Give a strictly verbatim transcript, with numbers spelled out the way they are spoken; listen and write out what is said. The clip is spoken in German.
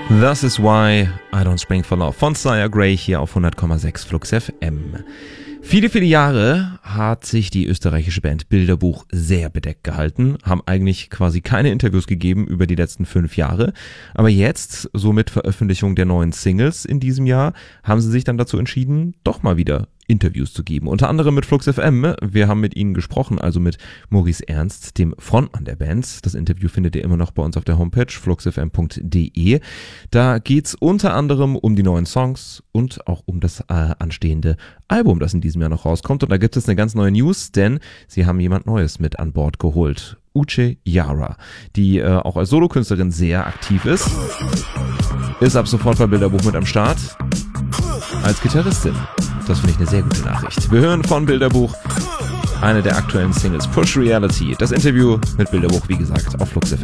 This is why I don't spring for love von Sire Grey hier auf hundert Komma sechs Flux F M. Viele, viele Jahre hat sich die österreichische Band Bilderbuch sehr bedeckt gehalten, haben eigentlich quasi keine Interviews gegeben über die letzten fünf Jahre. Aber jetzt, so mit Veröffentlichung der neuen Singles in diesem Jahr, haben sie sich dann dazu entschieden, doch mal wieder Interviews zu geben. Unter anderem mit Flux F M. Wir haben mit ihnen gesprochen, also mit Maurice Ernst, dem Frontmann der Band. Das Interview findet ihr immer noch bei uns auf der Homepage flux f m punkt d e. Da geht's unter anderem um die neuen Songs und auch um das äh, anstehende Album, das in diesem Jahr noch rauskommt. Und da gibt es eine ganz neue News, denn sie haben jemand Neues mit an Bord geholt. Uche Yara, die äh, auch als Solokünstlerin sehr aktiv ist. Ist ab sofort bei Bilderbuch mit am Start. Als Gitarristin. Das finde ich eine sehr gute Nachricht. Wir hören von Bilderbuch eine der aktuellen Singles, Push Reality. Das Interview mit Bilderbuch, wie gesagt, auf Flux F M.